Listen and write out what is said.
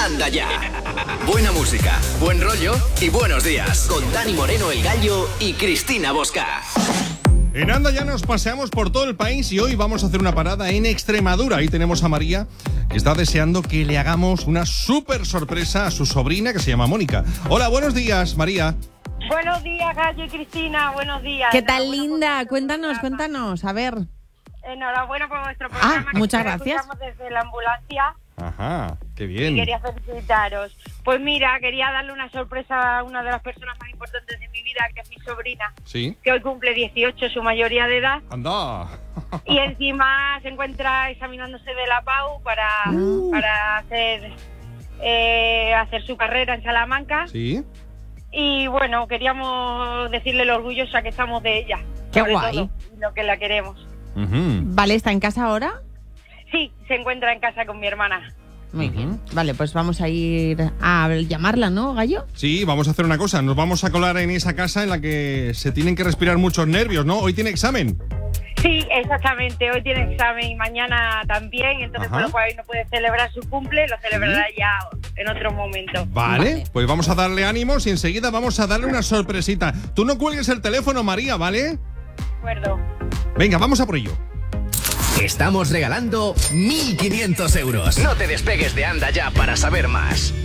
Anda Ya. Buena música, buen rollo y buenos días. Con Dani Moreno, el Gallo, y Cristina Bosca. En Anda Ya nos paseamos por todo el país y hoy vamos a hacer una parada en Extremadura. Ahí tenemos a María, que está deseando que le hagamos una súper sorpresa a su sobrina, que se llama Mónica. Hola, buenos días, María. Buenos días, Gallo y Cristina, buenos días. ¿Qué tal, linda? Cuéntanos, a ver. Enhorabuena por vuestro programa. Muchas que gracias. escuchamos desde la ambulancia. Ajá, qué bien. Y quería felicitaros. Pues mira, quería darle una sorpresa a una de las personas más importantes de mi vida, que es mi sobrina. Sí. Que hoy cumple 18, su mayoría de edad. Anda. Y encima se encuentra examinándose de la PAU para hacer su carrera en Salamanca. Sí. Y bueno, queríamos decirle lo orgullosa que estamos de ella. Qué sobre guay. todo, y lo que la queremos. Vale, ¿está en casa ahora? Sí, se encuentra en casa con mi hermana. Muy bien. Vale, pues vamos a ir a llamarla, ¿no, Gallo? Sí, vamos a hacer una cosa. Nos vamos a colar en esa casa en la que se tienen que respirar muchos nervios, ¿no? Hoy tiene examen. Sí, exactamente. Hoy tiene examen y mañana también. Entonces, por lo cual hoy no puede celebrar su cumple. Lo celebrará ya en otro momento. Vale, pues vamos a darle ánimos y enseguida vamos a darle una sorpresita. Tú no cuelgues el teléfono, María, ¿vale? De acuerdo. Venga, vamos a por ello. Estamos regalando 1.500 euros. No te despegues de Anda Ya para saber más.